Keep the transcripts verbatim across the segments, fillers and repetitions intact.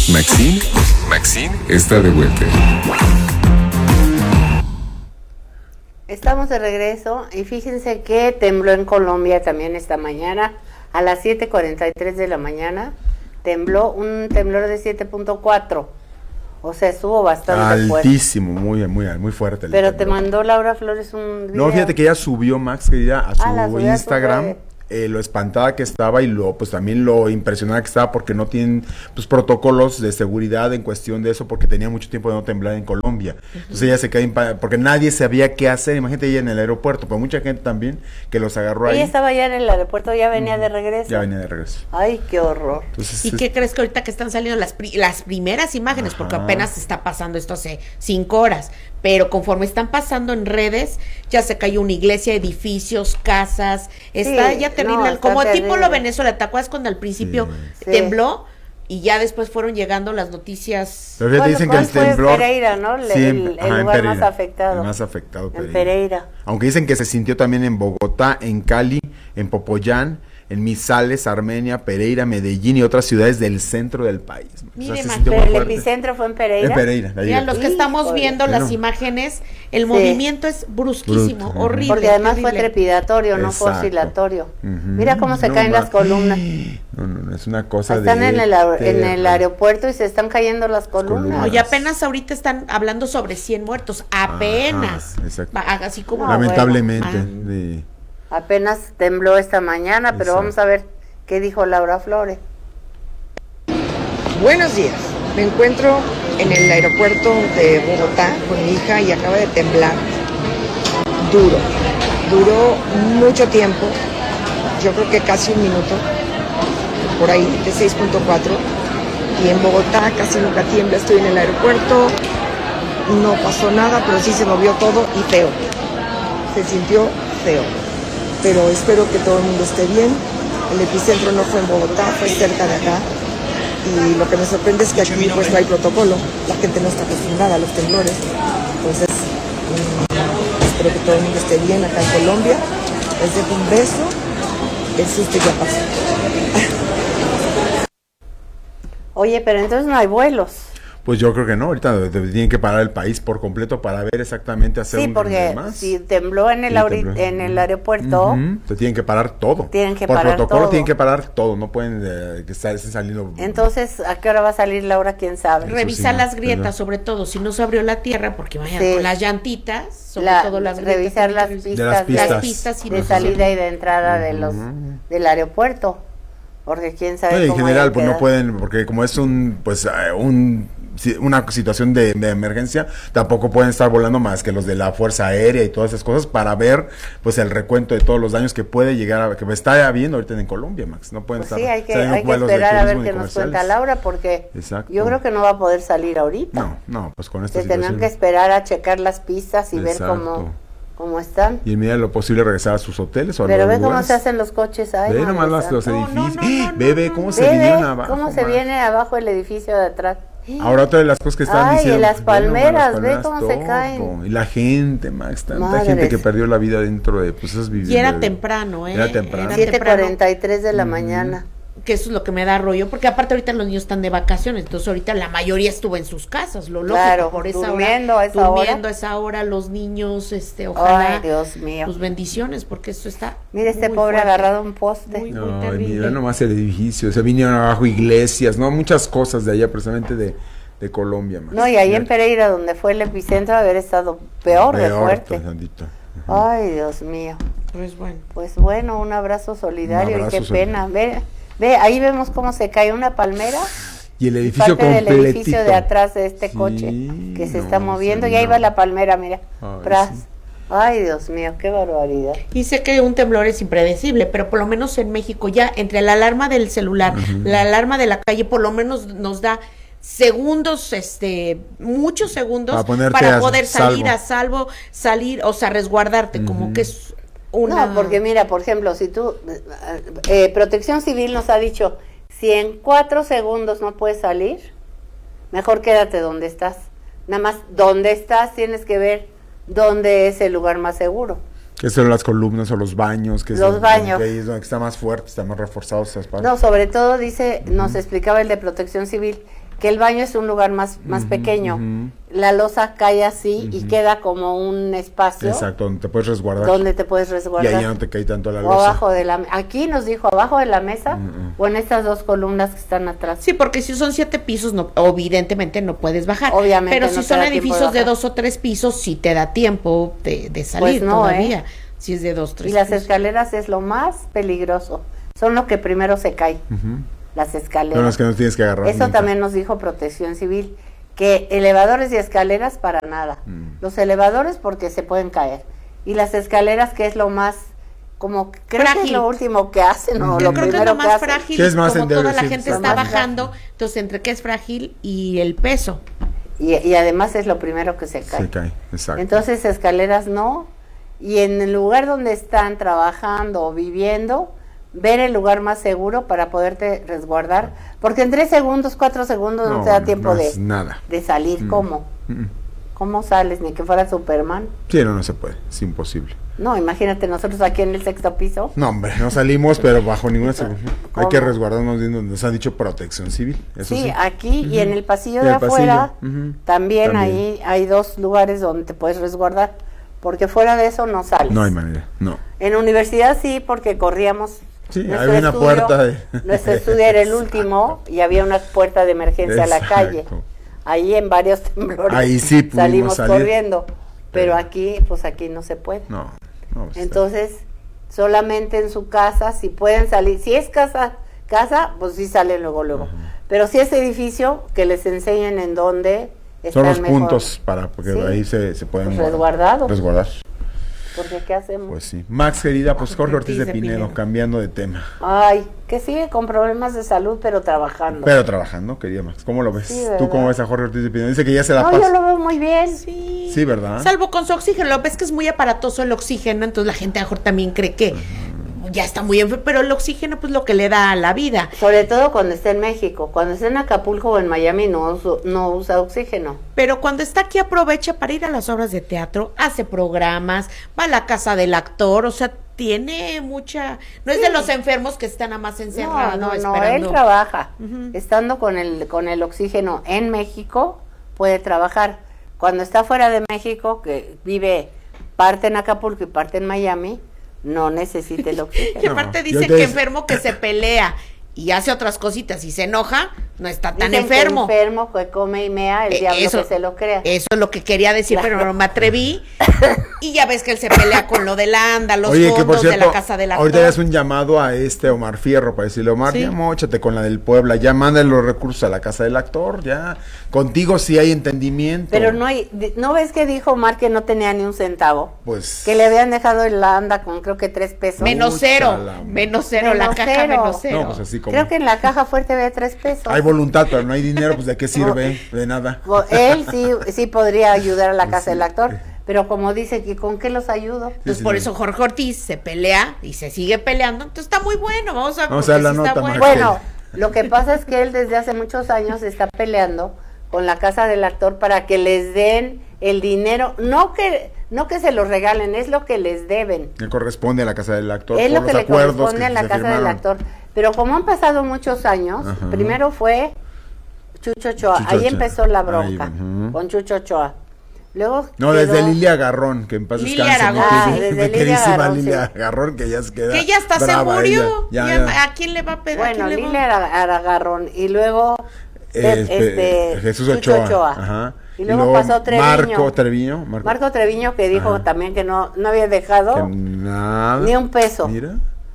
Maxine, Maxine está de vuelta. Estamos de regreso y fíjense que tembló en Colombia también esta mañana a las siete cuarenta y tres de la mañana. Tembló un temblor de siete punto cuatro. O sea, estuvo bastante fuerte. Altísimo, muy, muy, muy fuerte. El Pero temblor. te mandó Laura Flores un video. No, fíjate que ella subió, Max, querida, a su Ah, la subió a su Instagram. red. Eh, lo espantada que estaba y lo pues también lo impresionada que estaba porque no tienen pues protocolos de seguridad en cuestión de eso porque tenía mucho tiempo de no temblar en Colombia. Uh-huh. Entonces ella se quedó impa- porque nadie sabía qué hacer. Imagínate ella en el aeropuerto, pero mucha gente también que los agarró Ella ahí. Ella estaba ya en el aeropuerto, ya venía uh-huh. de regreso. Ya venía de regreso. Ay, qué horror. Entonces, ¿y es... qué crees que ahorita que están saliendo las pri- las primeras imágenes? Ajá. Porque apenas se está pasando esto hace cinco horas. Pero conforme están pasando en redes, ya se cayó una iglesia, edificios, casas, está sí, ya terrible, no, está como terrible. Tipo lo Venezuela, ¿te acuerdas cuando al principio sí. tembló? Y ya después fueron llegando las noticias. Pero bueno, dicen que el temblor. En Pereira, ¿no? El, sí, el, el ajá, lugar Pereira, más afectado. El más afectado, Pereira. En Pereira. Aunque dicen que se sintió también en Bogotá, en Cali, en Popayán, en Misales, Armenia, Pereira, Medellín y otras ciudades del centro del país. Mire, o sea, se pero el fuerte. Epicentro fue en Pereira. En Pereira. Mira, los que estamos viendo Pero. las imágenes, el sí. movimiento es brusquísimo, Bruto. horrible. Porque además horrible. fue trepidatorio, Exacto. no fue oscilatorio. Uh-huh. Mira cómo se no, caen ma. las columnas. No, no, no, es una cosa están de... Están en el, en el aeropuerto y se están cayendo las columnas. columnas. No, y apenas ahorita están hablando sobre cien muertos, apenas. Ajá, Así como... Lamentablemente, bueno. ah. sí. Apenas tembló esta mañana, pero Exacto. vamos a ver qué dijo Laura Flores. Buenos días, me encuentro en el aeropuerto de Bogotá con mi hija y acaba de temblar duro, duró mucho tiempo, yo creo que casi un minuto, por ahí de seis punto cuatro, y en Bogotá casi nunca tiembla, estoy en el aeropuerto, no pasó nada, pero sí se movió todo y feo, se sintió feo. Pero espero que todo el mundo esté bien. El epicentro no fue en Bogotá, fue cerca de acá. Y lo que me sorprende es que aquí pues no hay protocolo. La gente no está acostumbrada a los temblores. Entonces, mmm, espero que todo el mundo esté bien acá en Colombia. Les dejo un beso. El susto ya pasó. Oye, pero entonces no hay vuelos. Pues yo creo que no, ahorita tienen que parar el país por completo para ver exactamente hacer sí, un porque más. si tembló en el, sí, tembló. en el aeropuerto, uh-huh. se tienen que parar todo. Tienen que por parar protocolo todo. tienen que parar todo, no pueden eh, que estar saliendo. Entonces, ¿a qué hora va a salir Laura? ¿Quién sabe? Revisar sí, las grietas, ¿verdad? sobre todo, si no se abrió la tierra, porque vayan sí. con las llantitas, sobre la, todo las grietas. Revisar las pistas, de las pistas, las pistas y de salida y de entrada uh-huh. de los del aeropuerto, porque quién sabe no, cómo en general, pues quedar. no pueden, porque como es un, pues uh, un una situación de, de emergencia, tampoco pueden estar volando más que los de la Fuerza Aérea y todas esas cosas para ver pues el recuento de todos los daños que puede llegar a, que está habiendo ahorita en Colombia, Max, no pueden pues estar sí, hay que, hay que esperar a ver qué nos cuenta Laura, porque Exacto. yo creo que no va a poder salir ahorita. No, no, pues con esta que situación tendrán que esperar a checar las pistas y Exacto. ver cómo cómo están. Y en medida de lo posible regresar a sus hoteles o a Pero los ve lugares. cómo se hacen los coches ahí. Ve nomás las, los edificios. No, no, no, no, Bebe, cómo no, se Bebe, vinieron abajo. cómo se man. viene abajo el edificio de atrás. Ahora otra de las cosas que están Ay, diciendo. Ay, las palmeras, las palmeras, ve cómo todo. se caen. Y la gente, Max, tanta Madres. gente que perdió la vida dentro de pues esas viviendas. Y era temprano, ¿eh? Era temprano. siete cuarenta y tres de la mm. mañana. Que eso es lo que me da rollo, porque aparte ahorita los niños están de vacaciones, entonces ahorita la mayoría estuvo en sus casas, lo lógico, claro, por esa durmiendo hora, a esa durmiendo hora. a esa hora, los niños, este, ojalá, Ay, Dios mío, pues bendiciones, porque esto está mira este pobre fuerte. Agarrado a un poste, muy, no, muy terrible. Mira nomás el edificio, o sea, vinieron abajo iglesias, no, muchas cosas de allá, precisamente de, de Colombia, Max. No, y ahí en Pereira, donde fue el epicentro, haber estado peor, peor de fuerte. Uh-huh. Ay, Dios mío. Pues bueno. Pues bueno, un abrazo solidario un abrazo y qué solidario. Pena. Ve, ve, ahí vemos cómo se cae una palmera. Y el edificio parte completito. del edificio de atrás de este sí, coche que se no, está moviendo sí, y ahí no. va la palmera, mira. Ay, Pras. sí. Ay, Dios mío, qué barbaridad. Y sé que un temblor es impredecible, pero por lo menos en México ya entre la alarma del celular, uh-huh. la alarma de la calle, por lo menos nos da segundos, este, muchos segundos para, para poder salir salvo. a salvo, salir, o sea, resguardarte, uh-huh. como que es una... No, porque mira, por ejemplo, si tú, eh, Protección Civil nos ha dicho, si en cuatro segundos no puedes salir, mejor quédate donde estás. Nada más, donde estás tienes que ver dónde es el lugar más seguro. Que son las columnas o los baños. Que los es, baños. Que ahí es donde está más fuerte, está más reforzado esas partes. No, sobre todo dice, uh-huh. nos explicaba el de Protección Civil, que el baño es un lugar más, más Ujú, pequeño. ujú. La losa cae así y Ujú. queda como un espacio Exacto, donde te puedes resguardar. donde te puedes Y resguardar. ahí ya no te cae tanto la O losa. abajo de la... Aquí nos dijo abajo de la mesa Mm, mm. o en estas dos columnas que están atrás. Sí, porque si son siete pisos, no, evidentemente no puedes bajar. Obviamente Pero no si te son da tiempo de edificios de bajar. dos o tres pisos, sí te da tiempo de, de salir Pues no, todavía. ¿eh? Si es de dos, tres Y las pisos. escaleras es lo más peligroso. Son lo que primero se cae. Ujú. Las escaleras. Son las que no tienes que agarrar. Eso nunca. también nos dijo Protección Civil, que elevadores y escaleras para nada. Mm. Los elevadores porque se pueden caer. Y las escaleras que es lo más, como, creo que es Frágil. lo último que hacen o Yo lo creo que es primero lo que más hacen. frágil, Sí, es más como toda la endeble, sí, gente sí. está Más bajando, frágil. entonces entre que es frágil y el peso. Y, y además es lo primero que se cae. Se cae, exacto. Entonces escaleras no. Y en el lugar donde están trabajando o viviendo, ver el lugar más seguro para poderte resguardar. Porque en tres segundos, cuatro segundos no, No, te da no, tiempo no de, es nada. de salir. Mm. ¿Cómo? Mm. ¿Cómo sales? Ni que fuera Superman. Sí, no, no se puede. Es imposible. No, imagínate nosotros aquí en el sexto piso. No, hombre, no salimos, pero bajo ninguna circunstancia. Hay ¿Cómo? que resguardarnos bien donde nos han dicho protección civil. Eso sí. Sí, aquí y en el pasillo Y de el afuera pasillo, ujú. también, También. ahí hay dos lugares donde te puedes resguardar. Porque fuera de eso no sales. No hay manera, no. En universidad sí, porque corríamos. Sí, nuestro había una estudio- puerta de- Nuestro estudio era el último y había una puerta de emergencia a la Exacto. calle. Ahí en varios temblores Ahí sí pudimos salimos salir. corriendo. Pero Pero- aquí, pues aquí no se puede. No, no. pues, Entonces, solamente en su casa, si pueden salir, si es casa, casa, pues sí salen luego, luego. Pero si es edificio, que les enseñen en dónde son están los mejor. puntos para, porque Sí. ahí se, se pueden Pues guardar- resguardados. resguardar. Porque ¿qué hacemos? Pues sí. Max, querida, pues Jorge Ortiz de de Pinedo, Pinedo. cambiando de tema. Ay, que sigue con problemas de salud, pero trabajando. Pero trabajando, querida Max. ¿Cómo lo ves? Sí, ¿Tú ¿verdad? cómo ves a Jorge Ortiz de Pinedo? Dice que ya se la no, pasa. yo lo veo muy bien. Sí. Sí, ¿verdad? Salvo con su oxígeno, lo ves que es muy aparatoso el oxígeno, entonces la gente a lo mejor también cree que ya está muy enfermo, pero el oxígeno pues lo que le da a la vida. Sobre todo cuando está en México. Cuando está en Acapulco o en Miami no, uso- no usa oxígeno. Pero cuando está aquí aprovecha para ir a las obras de teatro, hace programas, va a la casa del actor, o sea, tiene mucha... No es de los enfermos que están nada más No, encerrados no, no, esperando. él trabaja. Ujú. Estando con el, con el oxígeno en México, puede trabajar. Cuando está fuera de México, que vive parte en Acapulco y parte en Miami, no necesita el Y oxígeno. aparte No, dice yo te- que enfermo que se pelea y hace otras cositas y se enoja, no está tan Dicen que enfermo. enfermo, que come y mea, el Eh, diablo eso- que se lo crea. Eso es lo que quería decir, pero no me atreví. Y ya ves que él se pelea con lo del ANDA, los Oye, que por fondos de cierto, la casa del actor. ahorita ya es un llamado a este Omar Fierro para decirle, Omar, Sí. ya móchate con la del Puebla, ya mándale los recursos a la casa del actor, ya. Contigo sí hay entendimiento. Pero no hay, di- ¿no ves que dijo Omar que no tenía ni un centavo? Pues. Que le habían dejado el anda con creo que tres pesos. Menos Mucha cero, la- menos cero, la Menos caja cero. menos cero. No, pues así como. Creo que en la caja fuerte había tres pesos. Hay voluntad, pero no hay dinero, pues ¿de qué sirve? De nada. Bo- Él sí, sí podría ayudar a la casa Sí. del actor, pero como dice que ¿con qué los ayudo? Pues Sí, por sí. eso Jorge Ortiz se pelea y se sigue peleando. Entonces está muy bueno. Vamos a ver. Vamos a ver la nota, bueno. Marqués. Bueno, lo que pasa es que él desde hace muchos años está peleando con la casa del actor para que les den el dinero, no que no que se los regalen, es lo que les deben. Que corresponde a la casa del actor. Es por lo que los le acuerdos corresponde que a la se casa del firmaron. actor. Pero como han pasado muchos años, Ajá. primero fue Chucho Ochoa, Chucho ahí Ochoa. empezó la Ahí, bronca, ujú. con Chucho Ochoa. Luego No, quedó- desde Lilia Garrón, que en paz Lilia descanse. ¿no? Aragón. Que Ah, es desde mi Lilia queridísima Garrón, Lilia sí. Garrón, que ya se queda. Que ya hasta se brava murió. ella. Ya, Ya, ya. ¿A quién le va a pedir? Bueno, ¿A quién le va- Lilia Ara- Aragarrón y luego Eh, Pe- este, este, Jesús Chucho Ochoa. Ochoa. Ajá. Y luego pasó Treviño. Marco Treviño. Marco, Marco Treviño que dijo Ajá. también que no, no había dejado que nada. ni un peso. Mira.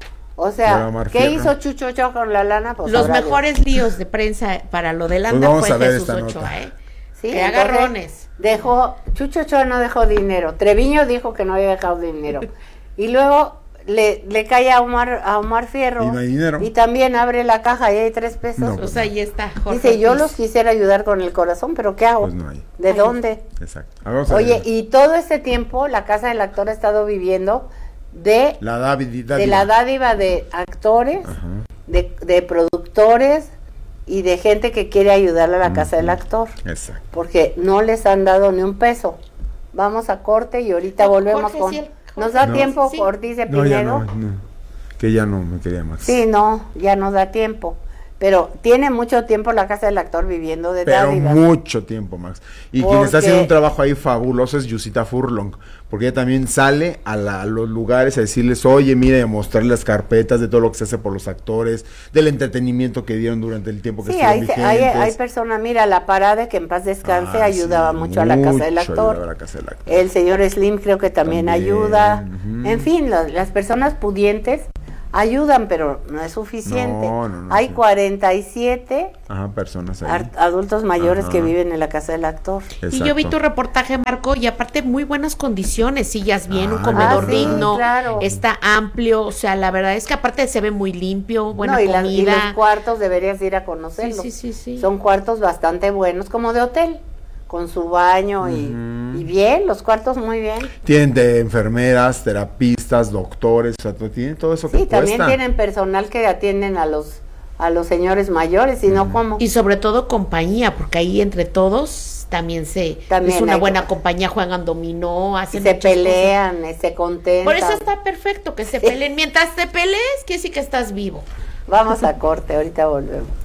O Pero sea, Omar ¿qué Fierro. hizo Chucho Ochoa con la lana? Pues Los sabrá Dios. mejores líos de prensa para lo del Pues ANDA vamos fue a ver Jesús esta Ochoa, nota. ¿eh? Sí, Que entonces, agarrones. Dejó, Chucho Ochoa no dejó dinero. Treviño dijo que no había dejado dinero. Y luego le, le cae a Omar, a Omar Fierro. Y no hay dinero. Y también abre la caja y hay tres pesos. No, Pues ahí está Jorge Dice, yo Ortiz. los quisiera ayudar con el corazón, pero ¿qué hago? Pues no hay. ¿De Ay. dónde? Exacto. Ah, vamos a Oye, ver. y todo este tiempo la casa del actor ha estado viviendo de, La David, de la dádiva de actores, Ajá. de, de productores y de gente que quiere ayudarle a la casa del actor, Exacto. porque no les han dado ni un peso. Vamos a corte y ahorita No, volvemos Jorge, con... sí, el- ¿Nos da No. tiempo, Sí. Ortiz de No, ya Pinedo? no, no. Que ya no me quería más. Sí, no, ya nos da tiempo. Pero tiene mucho tiempo la Casa del Actor viviendo de Pero dádivas. mucho tiempo, Max. Y Porque- quien está haciendo un trabajo ahí fabuloso es Yusita Furlong, porque ella también sale a, la- a los lugares a decirles, oye, mira, y a mostrarles las carpetas de todo lo que se hace por los actores, del entretenimiento que dieron durante el tiempo que Sí, estuvieron hay, hay, vigentes. hay personas, mira, la Parade, que en paz descanse, Ah, ayudaba sí, mucho a la Casa del mucho Actor. ayudaba a la Casa del Actor. El señor Slim creo que también, También, ayuda. ujú. En fin, lo- las personas pudientes ayudan, pero no es suficiente. No, no, no, hay sí. cuarenta y siete Ajá, personas ahí. ar- adultos mayores Ajá. que viven en la Casa del Actor. Y yo vi Exacto. tu reportaje, Marco, y aparte muy buenas condiciones, sillas bien, un Ah, comedor ah, sí, digno, claro. está amplio, o sea, la verdad es que aparte se ve muy limpio, buena No, y, la- y comida. los cuartos deberías ir a Sí, conocerlos. sí, sí, sí. Son cuartos bastante buenos, como de hotel, con su baño y, Ujú. y bien, los cuartos muy bien. Tienen de enfermeras, terapistas, doctores, o sea, to- tienen todo eso que Sí, también cuesta. tienen personal que atienden a los a los señores mayores, y no como. Y sobre todo compañía, porque ahí entre todos también se También es una hay- buena compañía, juegan dominó, Y hacen se muchas pelean, eh, se contentan. cosas. Por eso está perfecto que se peleen. Mientras te pelees, quiere decir que estás vivo. Vamos a corte, ahorita volvemos.